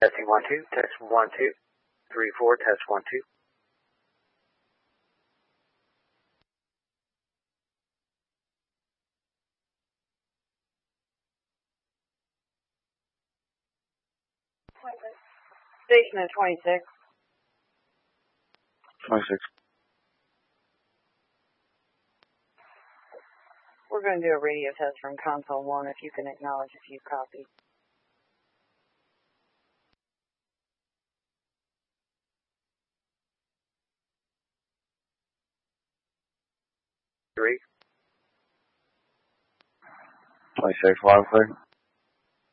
Testing 1 2. Test 1 2. 3 4. Test 1 2. Station at 26. 26. We're going to do a radio test from console 1 if you can acknowledge a few copies. Three. 26, loud clear.